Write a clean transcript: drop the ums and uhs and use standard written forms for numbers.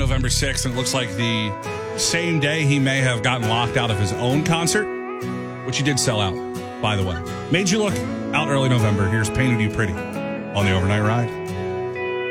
November 6th, and it looks like the same day he may have gotten locked out of his own concert, which he did sell out, by the way. Made you look out early November. Here's Painted You Pretty on the Overnight Ride.